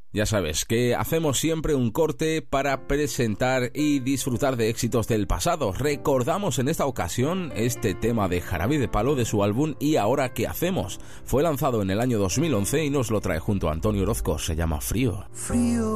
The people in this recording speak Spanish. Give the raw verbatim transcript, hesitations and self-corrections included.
Ya sabes que hacemos siempre un corte para presentar y disfrutar de éxitos del pasado. Recordamos en esta ocasión este tema de Jarabe de Palo de su álbum ¿Y ahora qué hacemos? Fue lanzado en el año dos mil once y nos lo trae junto a Antonio Orozco. Se llama Frío. Frío.